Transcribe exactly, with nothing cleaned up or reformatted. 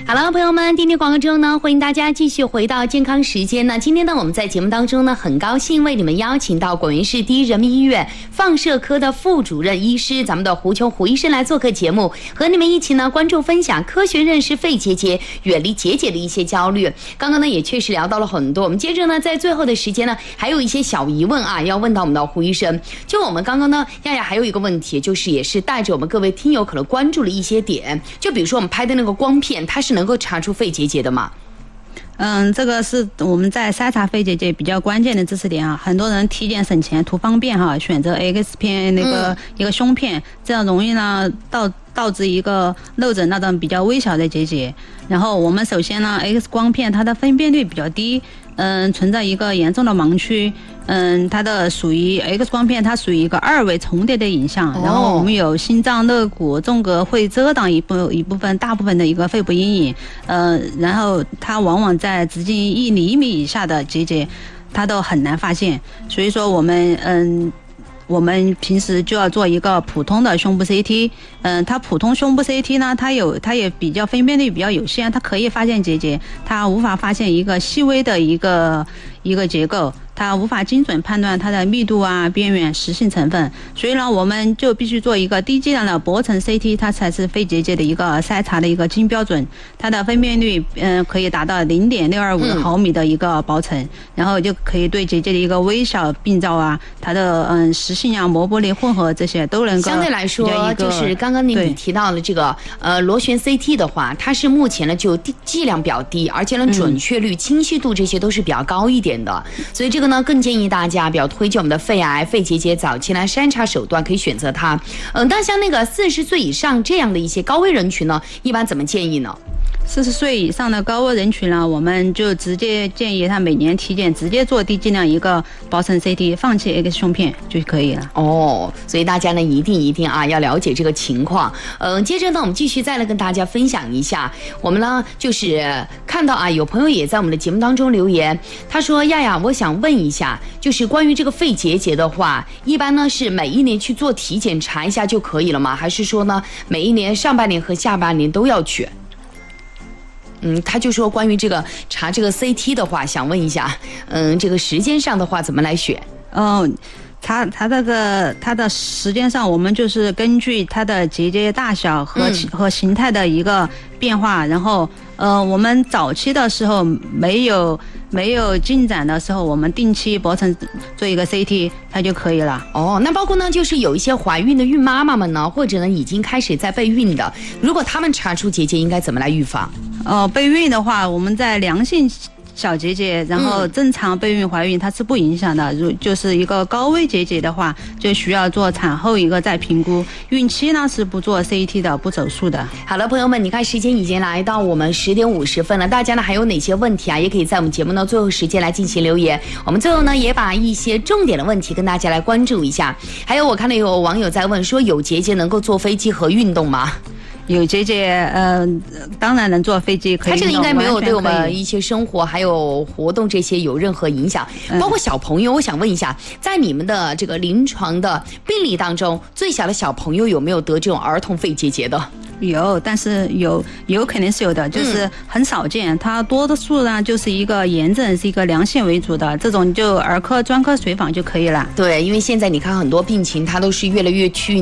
好了，朋友们，听听广告之后呢，欢迎大家继续回到健康时间呢。今天呢，我们在节目当中呢，很高兴为你们邀请到广元市第一人民医院放射科的副主任医师，咱们的胡琼胡医生来做客节目，和你们一起呢关注分享科学认识肺结节，远离结节的一些焦虑。刚刚呢也确实聊到了很多，我们接着呢在最后的时间呢，还有一些小疑问啊，要问到我们的胡医生。就我们刚刚呢，亚亚还有一个问题，就是也是带着我们各位听友可能关注了一些点，就比如说我们拍的那个光片，它是能够查出肺结节的吗？ 嗯，这个是我们在筛查肺结节比较关键的知识点啊。很多人体检省钱图方便哈，选择 X 片那个、嗯、一个胸片，这样容易呢导导致一个漏诊那种比较微小的结节。然后我们首先呢 ，X 光片它的分辨率比较低，嗯，存在一个严重的盲区。嗯，它的属于 X 光片，它属于一个二维重叠的影像。然后我们有心脏、肋骨、纵隔会遮挡一部一部分大部分的一个肺部阴影。呃，然后它往往在直径一厘米以下的结节，它都很难发现。所以说我们嗯。我们平时就要做一个普通的胸部 C T， 嗯，它普通胸部 C T 呢，它有它也比较分辨率比较有限，它可以发现结节，它无法发现一个细微的一个一个结构，它无法精准判断它的密度啊、边缘、实性成分，所以呢，我们就必须做一个低剂量的薄层 C T， 它才是肺结节的一个筛查的一个金标准，它的分辨率嗯可以达到 零点六二五 毫米的一个薄层，嗯、然后就可以对结节的一个微小病灶啊，它的嗯实性啊、膜玻璃混合这些都能够相对来说，就是刚刚你提到了这个呃螺旋 C T 的话，它是目前呢就剂量比较低，而且呢准确率、嗯、清晰度这些都是比较高一点的，所以这个呢更建议大家比较推荐我们的肺癌、肺结节早期来筛查手段可以选择它。嗯，但像那个四十岁以上这样的一些高危人群呢，一般怎么建议呢？ 四十岁以上的高危人群呢，我们就直接建议他每年体检直接做低剂量一个薄层 C T， 放弃 X 胸片就可以了。 哦，所以大家呢一定一定啊要了解这个情况。嗯、呃，接着呢我们继续再来跟大家分享一下，我们呢就是看到啊有朋友也在我们的节目当中留言，他说亚亚，我想问一下，就是关于这个肺结节的话，一般呢是每一年去做体检查一下就可以了吗？还是说呢每一年上半年和下半年都要去？嗯，他就说关于这个查这个 C T 的话，想问一下，嗯，这个时间上的话怎么来选？ 哦，它它这个它的时间上，我们就是根据它的结节大小和、嗯、和形态的一个变化，然后呃，我们早期的时候没有没有进展的时候，我们定期薄层做一个 C T， 它就可以了。 哦，那包括呢，就是有一些怀孕的孕妈妈们呢，或者呢已经开始在备孕的，如果他们查出结节，应该怎么来预防？ 呃，备孕的话，我们在良性小结节，然后正常备孕怀孕它是不影响的。如就是一个高危结节的话，就需要做产后一个再评估。孕期呢是不做 C T 的，不手术的。 好了，朋友们，你看时间已经来到我们十点五十分了，大家呢还有哪些问题啊？也可以在我们节目的最后时间来进行留言。我们最后呢也把一些重点的问题跟大家来关注一下。还有我看到有网友在问说，有结节能够坐飞机和运动吗？ 有结节，呃，当然能坐飞机，可以。它这个应该没有对我们一些生活还有活动这些有任何影响，包括小朋友。我想问一下，在你们的这个临床的病例当中，最小的小朋友有没有得这种儿童肺结节的？ 有，但是有有肯定是有的，就是很少见。嗯、它多数呢就是一个炎症，是一个良性为主的，这种就儿科专科随访就可以了。 对，因为现在你看很多病情，它都是越来越趋